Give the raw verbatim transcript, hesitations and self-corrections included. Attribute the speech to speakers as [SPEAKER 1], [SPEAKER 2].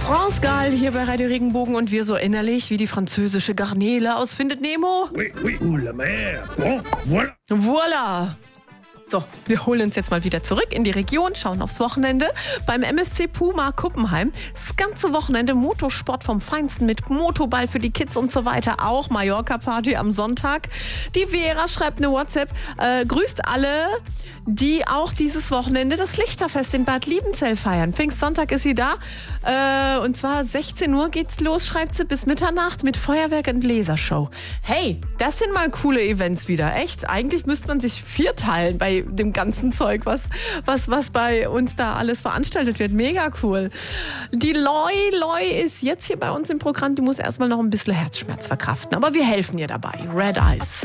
[SPEAKER 1] France Gall hier bei Radio Regenbogen und wir so innerlich wie die französische Garnele aus Findet Nemo.
[SPEAKER 2] Oui, oui, ou la mer. Bon, voilà.
[SPEAKER 1] Voilà. So, wir holen uns jetzt mal wieder zurück in die Region, schauen aufs Wochenende beim M S C Puma Kuppenheim. Das ganze Wochenende Motorsport vom Feinsten mit Motoball für die Kids und so weiter. Auch Mallorca-Party am Sonntag. Die Vera schreibt eine WhatsApp, äh, grüßt alle, die auch dieses Wochenende das Lichterfest in Bad Liebenzell feiern. Pfingstsonntag ist sie da. Äh, und zwar sechzehn Uhr geht's los, schreibt sie, bis Mitternacht mit Feuerwerk und Lasershow. Hey, das sind mal coole Events wieder, echt. Eigentlich müsste man sich vierteilen bei dem ganzen Zeug, was, was, was bei uns da alles veranstaltet wird. Mega cool. Die Loi, Loi ist jetzt hier bei uns im Programm. Die muss erstmal noch ein bisschen Herzschmerz verkraften. Aber wir helfen ihr dabei. Red Eyes.